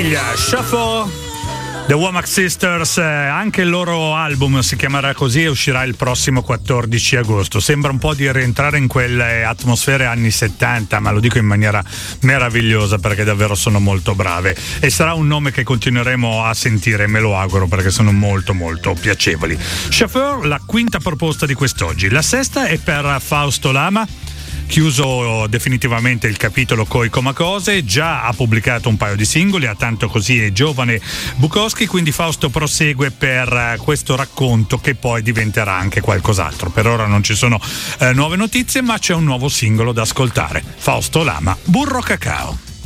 meraviglia, Shuffle, The Womack Sisters, anche il loro album si chiamerà così e uscirà il prossimo 14 agosto. Sembra un po' di rientrare in quelle atmosfere anni 70, ma lo dico in maniera meravigliosa perché davvero sono molto brave e sarà un nome che continueremo a sentire, me lo auguro, perché sono molto molto piacevoli. Chauffeur, la quinta proposta di quest'oggi. La sesta è per Fausto Lama. Chiuso definitivamente il capitolo Coi Comacose, già ha pubblicato un paio di singoli, a Tanto Così e Giovane Bukowski, quindi Fausto prosegue per questo racconto che poi diventerà anche qualcos'altro. Per ora non ci sono nuove notizie, ma c'è un nuovo singolo da ascoltare. Fausto Lama, Burro Cacao.